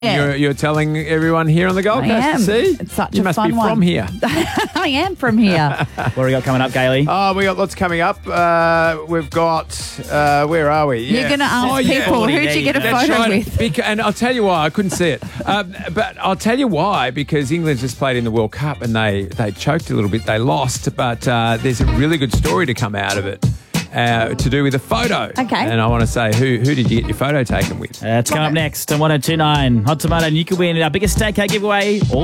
You're telling everyone here on the Gold Coast to see? It's such you a must fun be one. from here. I am from here. What do we got coming up, Gailey? Oh, we got lots coming up. We've got, where are we? You're going to ask people, who'd you get a That's photo right. with? And I'll tell you why. I couldn't see it. But I'll tell you why, because England just played in the World Cup and they choked a little bit. They lost, but there's a really good story to come out of it. To do with a photo. Okay. And I want to say, who did you get your photo taken with? It's coming up next on 1029 Hot Tomato, and you can win our biggest steak cake giveaway all